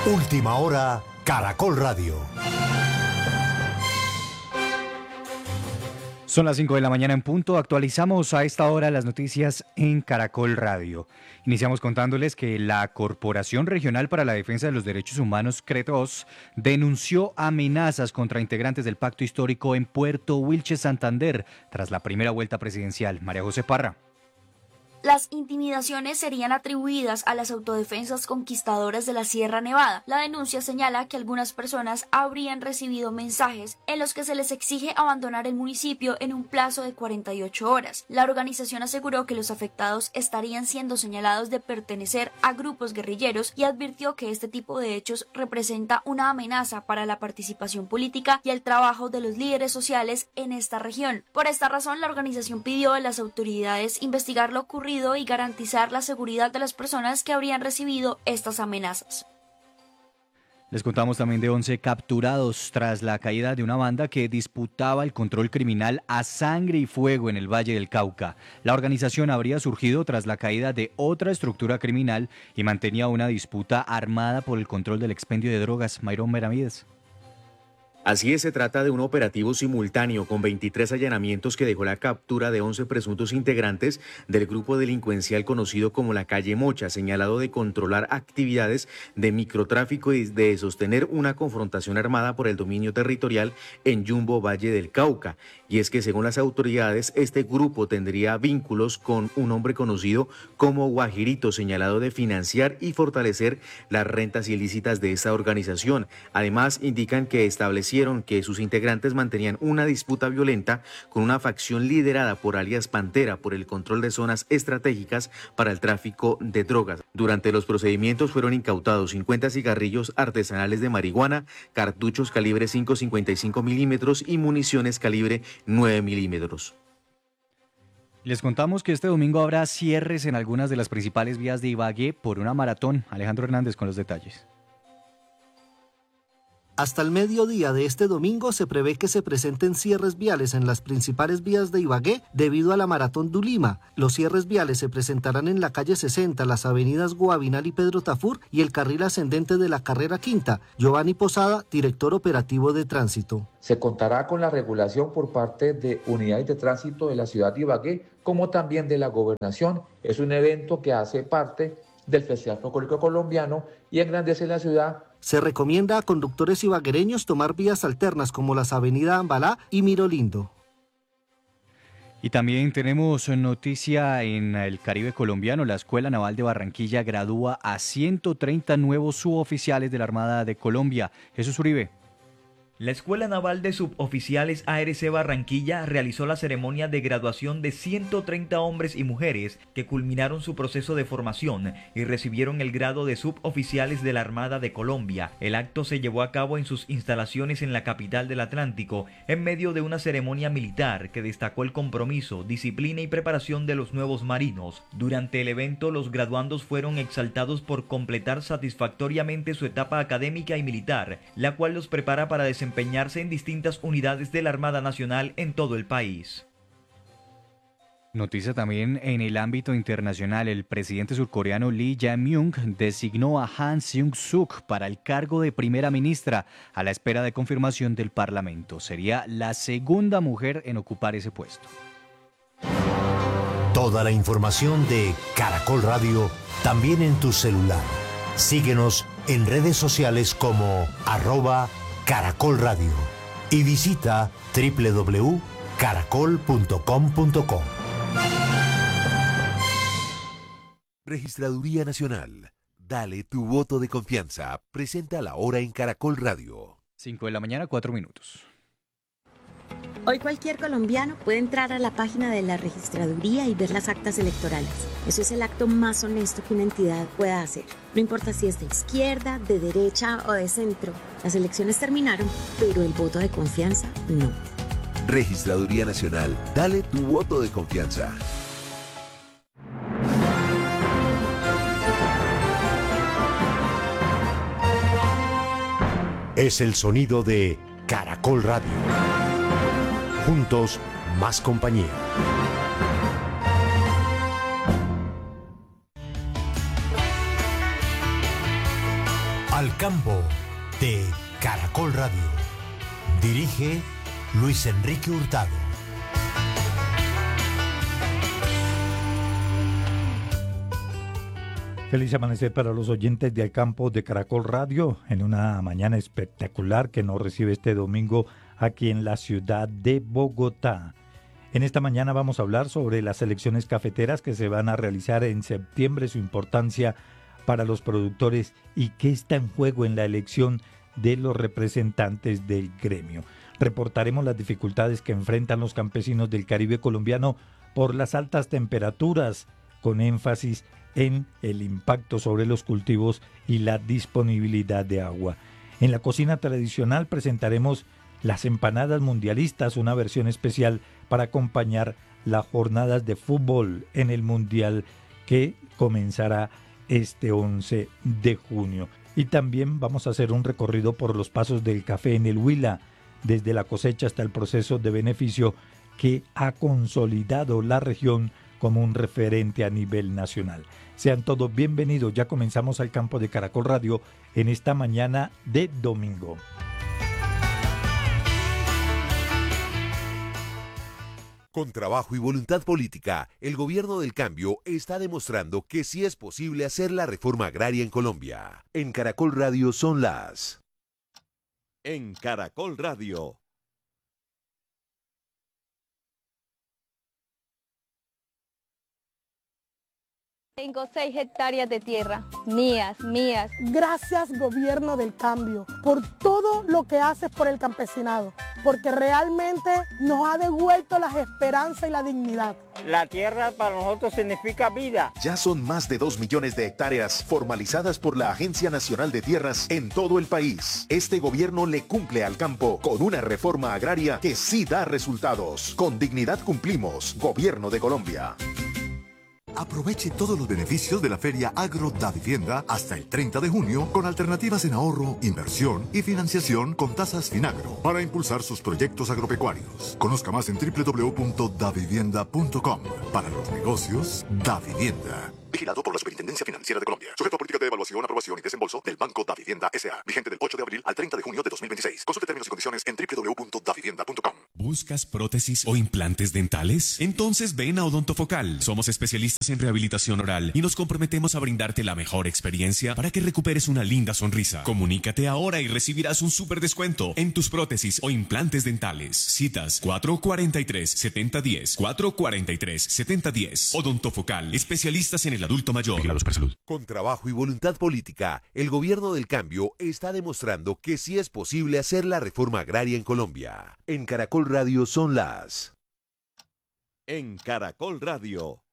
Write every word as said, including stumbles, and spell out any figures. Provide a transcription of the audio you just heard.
Última hora, Caracol Radio. Son las cinco de la mañana en punto. Actualizamos a esta hora las noticias en Caracol Radio. Iniciamos contándoles que la Corporación Regional para la Defensa de los Derechos Humanos, CREDOS, denunció amenazas contra integrantes del Pacto Histórico en Puerto Wilches, Santander, tras la primera vuelta presidencial. María José Parra. Las intimidaciones serían atribuidas a las autodefensas conquistadoras de la Sierra Nevada. La denuncia señala que algunas personas habrían recibido mensajes en los que se les exige abandonar el municipio en un plazo de cuarenta y ocho horas. La organización aseguró que los afectados estarían siendo señalados de pertenecer a grupos guerrilleros y advirtió que este tipo de hechos representa una amenaza para la participación política y el trabajo de los líderes sociales en esta región. Por esta razón, la organización pidió a las autoridades investigar lo ocurrido y garantizar la seguridad de las personas que habrían recibido estas amenazas. Les contamos también de once capturados tras la caída de una banda que disputaba el control criminal a sangre y fuego en el Valle del Cauca. La organización habría surgido tras la caída de otra estructura criminal y mantenía una disputa armada por el control del expendio de drogas. Mayron Benavides. Así es, se trata de un operativo simultáneo con veintitrés allanamientos que dejó la captura de once presuntos integrantes del grupo delincuencial conocido como la Calle Mocha, señalado de controlar actividades de microtráfico y de sostener una confrontación armada por el dominio territorial en Yumbo, Valle del Cauca. Y es que según las autoridades, este grupo tendría vínculos con un hombre conocido como Guajirito, señalado de financiar y fortalecer las rentas ilícitas de esta organización. Además, indican que establecieron que sus integrantes mantenían una disputa violenta con una facción liderada por alias Pantera por el control de zonas estratégicas para el tráfico de drogas. Durante los procedimientos fueron incautados cincuenta cigarrillos artesanales de marihuana, cartuchos calibre cinco punto cincuenta y cinco milímetros y municiones calibre nueve milímetros. Les contamos que este domingo habrá cierres en algunas de las principales vías de Ibagué por una maratón. Alejandro Hernández con los detalles. Hasta el mediodía de este domingo se prevé que se presenten cierres viales en las principales vías de Ibagué debido a la Maratón Dulima. Los cierres viales se presentarán en la calle sesenta, las avenidas Guavinal y Pedro Tafur y el carril ascendente de la carrera quinta. Giovanni Posada, director operativo de tránsito. Se contará con la regulación por parte de unidades de tránsito de la ciudad de Ibagué, como también de la gobernación. Es un evento que hace parte del Festival Folclórico Colombiano y engrandece la ciudad. Se recomienda a conductores ibaguereños tomar vías alternas como las avenidas Ambalá y Mirolindo. Y también tenemos noticia en el Caribe colombiano. La Escuela Naval de Barranquilla gradúa a ciento treinta nuevos suboficiales de la Armada de Colombia. Jesús Uribe. La Escuela Naval de Suboficiales A R C Barranquilla realizó la ceremonia de graduación de ciento treinta hombres y mujeres que culminaron su proceso de formación y recibieron el grado de suboficiales de la Armada de Colombia. El acto se llevó a cabo en sus instalaciones en la capital del Atlántico, en medio de una ceremonia militar que destacó el compromiso, disciplina y preparación de los nuevos marinos. Durante el evento, los graduandos fueron exaltados por completar satisfactoriamente su etapa académica y militar, la cual los prepara para desempeñarse empeñarse en distintas unidades de la Armada Nacional en todo el país. Noticia también en el ámbito internacional. El presidente surcoreano Lee Jae-myung designó a Han Seung-suk para el cargo de primera ministra a la espera de confirmación del Parlamento. Sería la segunda mujer en ocupar ese puesto. Toda la información de Caracol Radio también en tu celular. Síguenos en redes sociales como arroba Caracol Radio y visita doble u doble u doble u punto caracol punto com punto co. Registraduría Nacional. Dale tu voto de confianza. Presenta la hora en Caracol Radio. cinco de la mañana, cuatro minutos. Hoy cualquier colombiano puede entrar a la página de la registraduría y ver las actas electorales. Eso es el acto más honesto que una entidad pueda hacer. No importa si es de izquierda, de derecha o de centro. Las elecciones terminaron, pero el voto de confianza no. Registraduría Nacional. Dale tu voto de confianza. Es el sonido de Caracol Radio. Juntos, más compañía. al campo de Caracol Radio. Dirige Luis Enrique Hurtado. Feliz amanecer para los oyentes de Al Campo de Caracol Radio en una mañana espectacular que nos recibe este domingo aquí en la ciudad de Bogotá. En esta mañana vamos a hablar sobre las elecciones cafeteras que se van a realizar en septiembre, su importancia para los productores y qué está en juego en la elección de los representantes del gremio. Reportaremos las dificultades que enfrentan los campesinos del Caribe colombiano por las altas temperaturas, con énfasis en el impacto sobre los cultivos y la disponibilidad de agua. En la cocina tradicional presentaremos las empanadas mundialistas, una versión especial para acompañar las jornadas de fútbol en el Mundial que comenzará este once de junio. Y también vamos a hacer un recorrido por los pasos del café en el Huila, desde la cosecha hasta el proceso de beneficio que ha consolidado la región como un referente a nivel nacional. Sean todos bienvenidos, ya comenzamos Al Campo de Caracol Radio en esta mañana de domingo. Con trabajo y voluntad política, el gobierno del cambio está demostrando que sí es posible hacer la reforma agraria en Colombia. En Caracol Radio son las... En Caracol Radio. Tengo seis hectáreas de tierra, mías, mías. Gracias, gobierno del cambio, por todo lo que haces por el campesinado, porque realmente nos ha devuelto las esperanzas y la dignidad. La tierra para nosotros significa vida. Ya son más de dos millones de hectáreas formalizadas por la Agencia Nacional de Tierras en todo el país. Este gobierno le cumple al campo con una reforma agraria que sí da resultados. Con dignidad cumplimos, Gobierno de Colombia. Aproveche todos los beneficios de la Feria Agro Da Vivienda hasta el treinta de junio con alternativas en ahorro, inversión y financiación con tasas Finagro para impulsar sus proyectos agropecuarios. Conozca más en doble u doble u doble u punto da vivienda punto com. Para los negocios, Da Vivienda. Vigilado por la Superintendencia Financiera de Colombia. Sujeto a política de evaluación, aprobación y desembolso del Banco Da Vivienda S A Vigente del ocho de abril al treinta de junio de dos mil veintiséis. Consulte términos y condiciones en doble u doble u doble u punto da vivienda punto com. ¿Buscas prótesis o implantes dentales? Entonces ven a Odontofocal. Somos especialistas en rehabilitación oral y nos comprometemos a brindarte la mejor experiencia para que recuperes una linda sonrisa. Comunícate ahora y recibirás un súper descuento en tus prótesis o implantes dentales. Citas cuatro cuatro tres, siete cero uno cero, cuatro cuatro tres, siete cero uno cero. Odontofocal, especialistas en el adulto mayor. Vigilados por salud. Con trabajo y voluntad política, el gobierno del cambio está demostrando que sí es posible hacer la reforma agraria en Colombia. En Caracol Radio son las... En Caracol Radio.